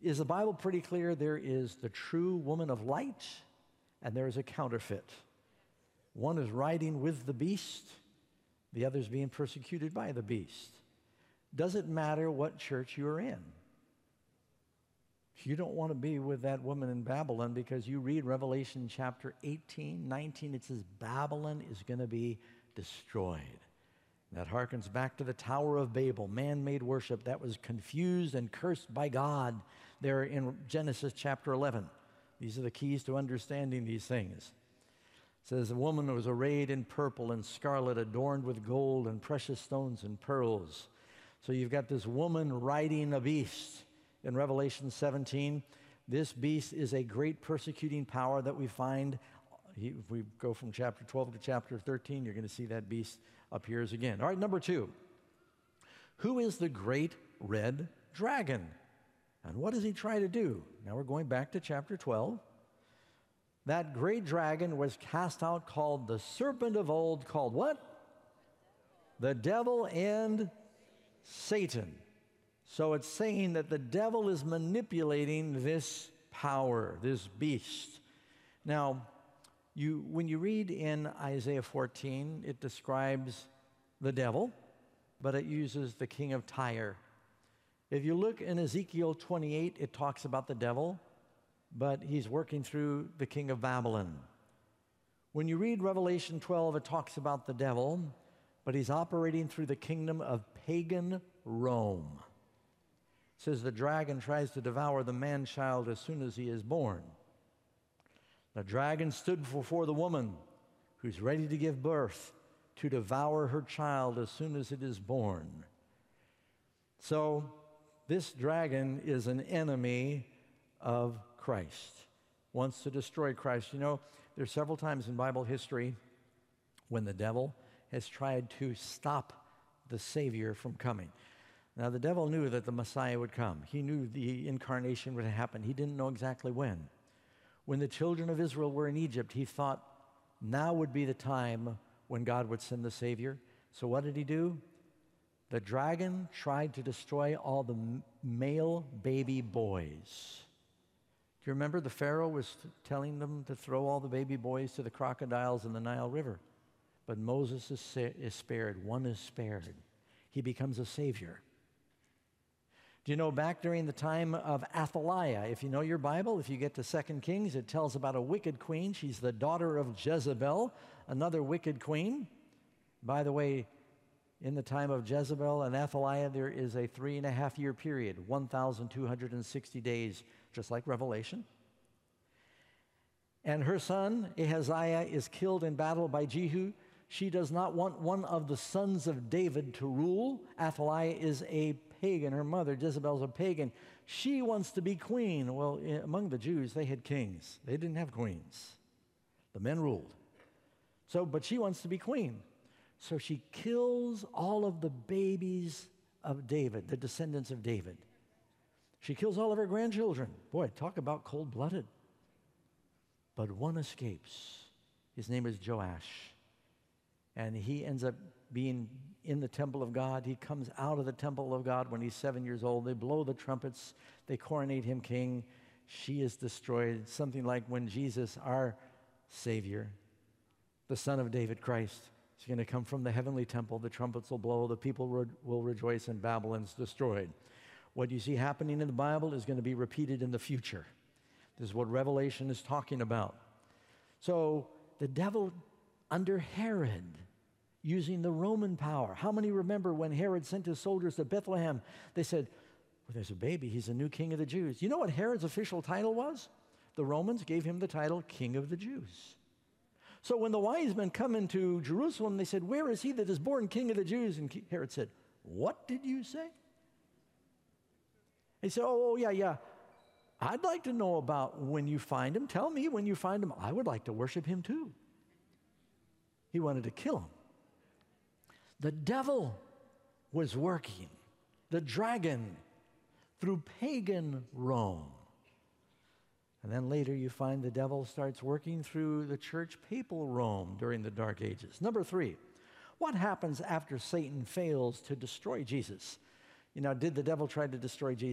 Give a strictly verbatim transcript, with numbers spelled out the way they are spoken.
is the Bible pretty clear? There is the true woman of light, and there is a counterfeit. One is riding with the beast, the other is being persecuted by the beast. Doesn't matter what church you're in. You don't want to be with that woman in Babylon, because you read Revelation chapter eighteen, nineteen, it says Babylon is going to be destroyed. That harkens back to the Tower of Babel, man-made worship that was confused and cursed by God there in Genesis chapter eleven. These are the keys to understanding these things. It says, a woman was arrayed in purple and scarlet, adorned with gold and precious stones and pearls. So you've got this woman riding a beast in Revelation seventeen. This beast is a great persecuting power that we find. If we go from chapter twelve to chapter thirteen, you're going to see that beast appears again. All right, number two. Who is the great red dragon? And what does he try to do? Now we're going back to chapter twelve. That great dragon was cast out, called the serpent of old, called what? The devil and Satan. So it's saying that the devil is manipulating this power, this beast. Now, you, when you read in Isaiah fourteen, it describes the devil, but it uses the king of Tyre. If you look in Ezekiel twenty-eight, it talks about the devil, but he's working through the king of Babylon. When you read Revelation twelve, it talks about the devil, but he's operating through the kingdom of pagan Rome. It says the dragon tries to devour the man-child as soon as he is born. The dragon stood before the woman who's ready to give birth to devour her child as soon as it is born. So this dragon is an enemy of Christ, wants to destroy Christ. You know, there's several times in Bible history when the devil has tried to stop the Savior from coming. Now, the devil knew that the Messiah would come. He knew the incarnation would happen. He didn't know exactly when. When the children of Israel were in Egypt, he thought now would be the time when God would send the Savior. So what did he do? The dragon tried to destroy all the male baby boys. Do you remember the Pharaoh was telling them to throw all the baby boys to the crocodiles in the Nile River? But Moses is, is spared. One is spared. He becomes a savior. Do you know, back during the time of Athaliah, if you know your Bible, if you get to Second Kings, it tells about a wicked queen. She's the daughter of Jezebel, another wicked queen. By the way, in the time of Jezebel and Athaliah, there is a three and a half year period, one thousand two hundred sixty days, just like Revelation. And her son, Ahaziah, is killed in battle by Jehu. She does not want one of the sons of David to rule. Athaliah is a pagan. Her mother, Jezebel's a pagan. She wants to be queen. Well, among the Jews, they had kings. They didn't have queens. The men ruled. So, but she wants to be queen. So she kills all of the babies of David, the descendants of David. She kills all of her grandchildren. Boy, talk about cold-blooded. But one escapes. His name is Joash. And he ends up being in the temple of God. He comes out of the temple of God when he's seven years old. They blow the trumpets. They coronate him king. She is destroyed. Something like when Jesus, our Savior, the Son of David, Christ, is going to come from the heavenly temple. The trumpets will blow. The people re- will rejoice, and Babylon's destroyed. What you see happening in the Bible is going to be repeated in the future. This is what Revelation is talking about. So the devil under Herod, using the Roman power. How many remember when Herod sent his soldiers to Bethlehem? They said, well, there's a baby. He's the new king of the Jews. You know what Herod's official title was? The Romans gave him the title King of the Jews. So when the wise men come into Jerusalem, they said, where is he that is born King of the Jews? And Herod said, what did you say? He said, oh, oh, yeah, yeah. I'd like to know about when you find him. Tell me when you find him. I would like to worship him too. He wanted to kill him. The devil was working, the dragon, through pagan Rome. And then later you find the devil starts working through the church papal Rome during the Dark Ages. Number three, what happens after Satan fails to destroy Jesus? You know, did the devil try to destroy Jesus?